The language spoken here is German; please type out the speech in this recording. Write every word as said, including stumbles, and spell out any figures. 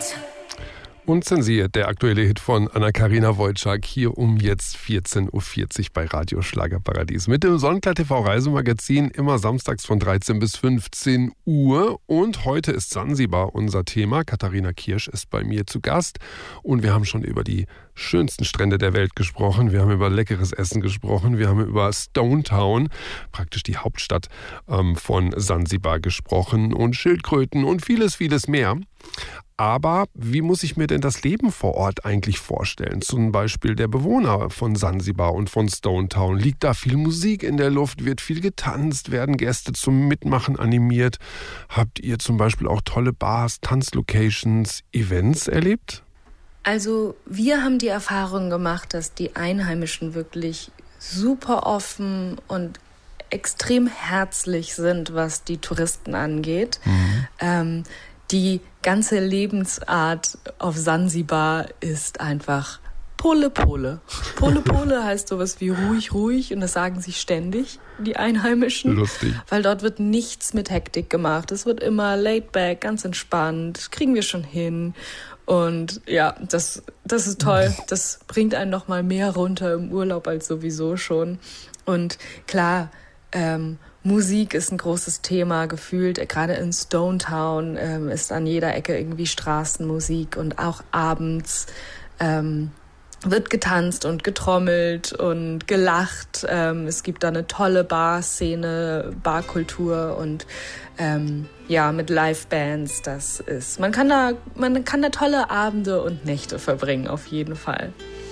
Unzensiert, der aktuelle Hit von Anna-Karina Wojcik, hier um jetzt vierzehn Uhr vierzig bei Radio Schlagerparadies. Mit dem Sonnenklar T V Reisemagazin, immer samstags von dreizehn bis fünfzehn Uhr. Und heute ist Sansibar unser Thema. Katharina Kirsch ist bei mir zu Gast. Und wir haben schon über die schönsten Strände der Welt gesprochen. Wir haben über leckeres Essen gesprochen. Wir haben über Stone Town, praktisch die Hauptstadt ähm, von Sansibar, gesprochen. Und Schildkröten und vieles, vieles mehr. Aber wie muss ich mir denn das Leben vor Ort eigentlich vorstellen? Zum Beispiel der Bewohner von Sansibar und von Stone Town. Liegt da viel Musik in der Luft? Wird viel getanzt? Werden Gäste zum Mitmachen animiert? Habt ihr zum Beispiel auch tolle Bars, Tanzlocations, Events erlebt? Also wir haben die Erfahrung gemacht, dass die Einheimischen wirklich super offen und extrem herzlich sind, was die Touristen angeht. Mhm. Ähm, Die ganze Lebensart auf Sansibar ist einfach Pole Pole. Pole Pole heißt sowas wie ruhig, ruhig und das sagen sie ständig, die Einheimischen. Lustig. Weil dort wird nichts mit Hektik gemacht. Es wird immer laid back, ganz entspannt, kriegen wir schon hin. Und ja, das, das ist toll. Das bringt einen noch mal mehr runter im Urlaub als sowieso schon. Und klar, ähm, Musik ist ein großes Thema, gefühlt. Gerade in Stone Town ähm, ist an jeder Ecke irgendwie Straßenmusik und auch abends ähm, wird getanzt und getrommelt und gelacht. Ähm, es gibt da eine tolle Barszene, Barkultur und ähm, ja, mit Livebands. Das ist, man kann da, man kann da tolle Abende und Nächte verbringen, auf jeden Fall.